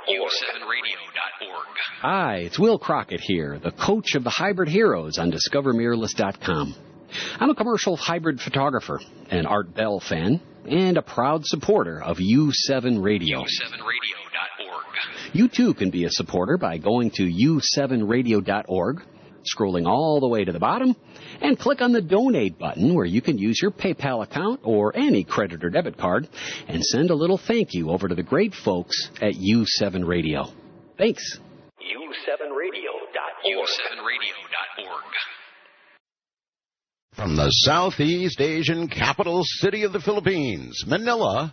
U7Radio.org. Hi, it's Will Crockett here, the coach of the Hybrid Heroes on DiscoverMirrorless.com. I'm a commercial hybrid photographer, an Art Bell fan, and a proud supporter of U7 Radio. U7Radio.org. You too can be a supporter by going to U7Radio.org, scrolling all the way to the bottom, and click on the Donate button where you can use your PayPal account or any credit or debit card and send a little thank you over to the great folks at U7 Radio. Thanks. U7Radio.org. U7Radio.org. From the Southeast Asian capital city of the Philippines, Manila,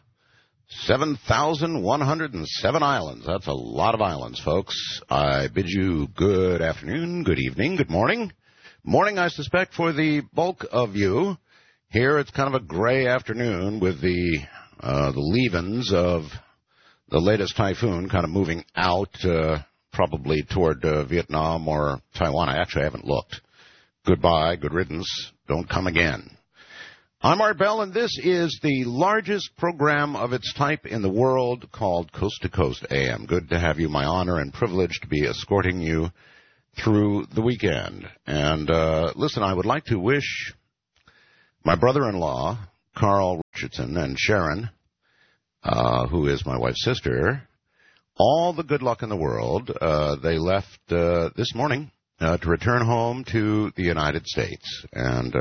7,107 islands. That's a lot of islands, folks. I bid you good afternoon, good evening, good morning. Morning, I suspect, for the bulk of you. Here it's kind of a gray afternoon with the leavings of the latest typhoon kind of moving out, probably toward Vietnam or Taiwan. I haven't looked. Goodbye, good riddance, don't come again. I'm Art Bell, and this is the largest program of its type in the world called Coast to Coast AM. Good to have you. My honor and privilege to be escorting you through the weekend. And listen, I would like to wish my brother-in-law, Carl Richardson, and Sharon, who is my wife's sister, all the good luck in the world. They left this morning to return home to the United States. And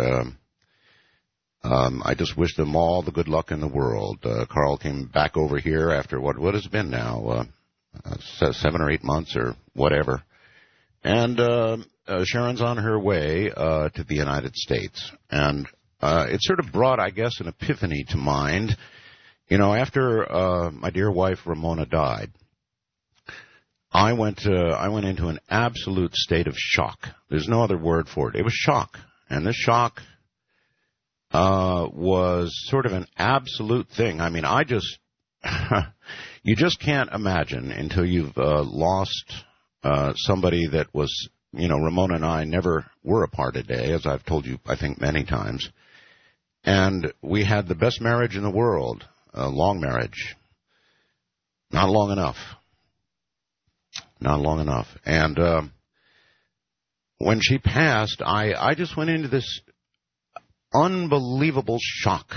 I just wish them all the good luck in the world. Carl came back over here after what has been now, 7 or 8 months or whatever. And Sharon's on her way to the United States. And it sort of brought, I guess, an epiphany to mind. You know, after my dear wife Ramona died, I went into an absolute state of shock. There's no other word for it. It was shock. And this shock was sort of an absolute thing. I mean, you just can't imagine until you've lost somebody that was, you know, Ramona and I never were apart a day, as I've told you, I think, many times. And we had the best marriage in the world, a long marriage. Not long enough. Not long enough. And when she passed, I just went into this unbelievable shock.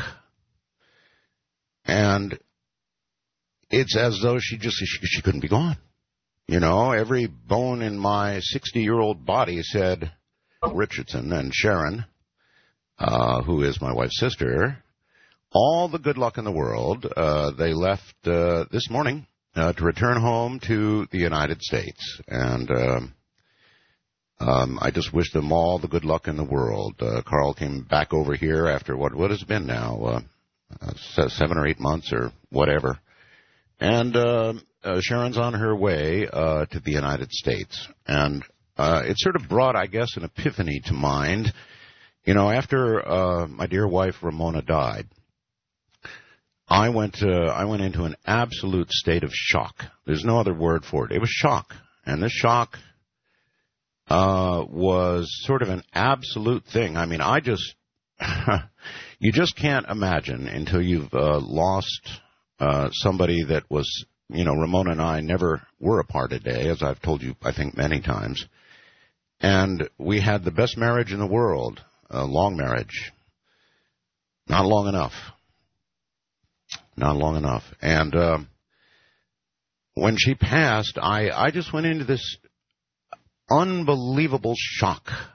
And it's as though she couldn't be gone. You know, every bone in my 60-year-old body said, Richardson and Sharon, who is my wife's sister, all the good luck in the world. They left this morning to return home to the United States. And I just wish them all the good luck in the world. Carl came back over here after what has been now, 7 or 8 months or whatever. And Sharon's on her way to the United States. And it sort of brought, I guess, an epiphany to mind. You know, after my dear wife Ramona died, I went into an absolute state of shock. There's no other word for it. It was shock. And this shock was sort of an absolute thing. I mean, you just can't imagine until you've lost somebody that was, you know, Ramona and I never were apart a day, as I've told you, I think, many times. And we had the best marriage in the world, a long marriage. Not long enough. Not long enough. And when she passed, I just went into this unbelievable shock.